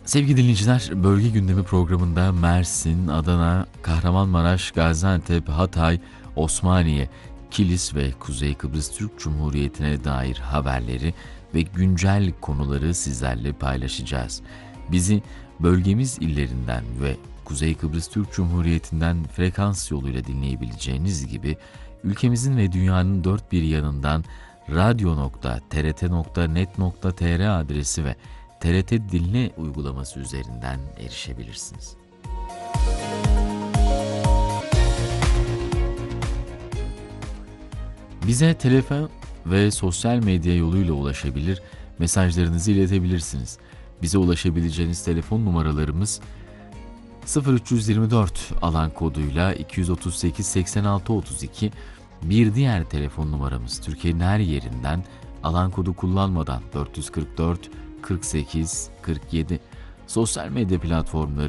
Sevgili dinleyiciler, Bölge Gündemi programında Mersin, Adana, Kahramanmaraş, Gaziantep, Hatay, Osmaniye, Kilis ve Kuzey Kıbrıs Türk Cumhuriyeti'ne dair haberleri ve güncel konuları sizlerle paylaşacağız. Bizi bölgemiz illerinden ve Kuzey Kıbrıs Türk Cumhuriyeti'nden frekans yoluyla dinleyebileceğiniz gibi ülkemizin ve dünyanın dört bir yanından radyo.trt.net.tr adresi ve TRT Dinle uygulaması üzerinden erişebilirsiniz. Bize telefon ve sosyal medya yoluyla ulaşabilir, mesajlarınızı iletebilirsiniz. Bize ulaşabileceğiniz telefon numaralarımız 0324 alan koduyla 238 86 32, bir diğer telefon numaramız Türkiye'nin her yerinden alan kodu kullanmadan 444 48 47. Sosyal medya platformları